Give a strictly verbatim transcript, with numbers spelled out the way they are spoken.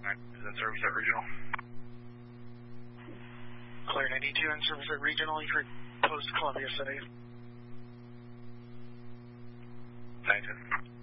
Is in service at Regional. Clear ninety-two in service at Regional. You've heard post Columbia City. ninety-two.